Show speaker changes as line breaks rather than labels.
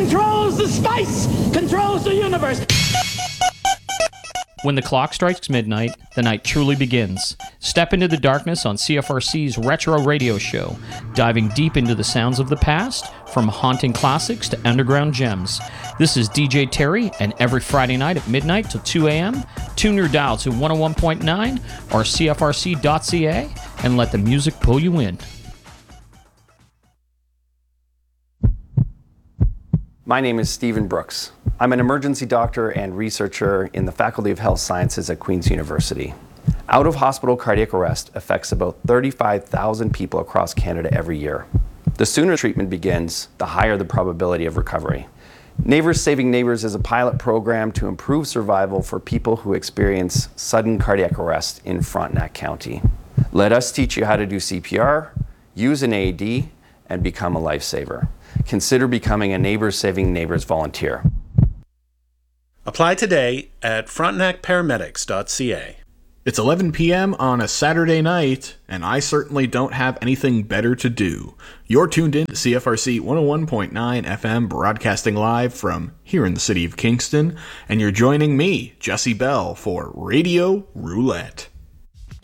controls the spice, controls the universe.
When the clock strikes midnight, the night truly begins. Step into the darkness on CFRC's Retro Radio Show, diving deep into the sounds of the past, from haunting classics to underground gems. This is DJ Terry, and every Friday night at midnight till 2 a.m., tune your dial to 101.9 or CFRC.ca and let the music pull you in.
My name is Stephen Brooks. I'm an emergency doctor and researcher in the Faculty of Health Sciences at Queen's University. Out-of-hospital cardiac arrest affects about 35,000 people across Canada every year. The sooner treatment begins, the higher the probability of recovery. Neighbors Saving Neighbors is a pilot program to improve survival for people who experience sudden cardiac arrest in Frontenac County. Let us teach you how to do CPR, use an AED, and become a lifesaver. Consider becoming a Neighbors Saving Neighbors volunteer.
Apply today at frontenacparamedics.ca.
It's 11 p.m. on a Saturday night, and I certainly don't have anything better to do. You're tuned in to CFRC 101.9 FM, broadcasting live from here in the city of Kingston, and you're joining me, Jesse Bell, for Radio Roulette.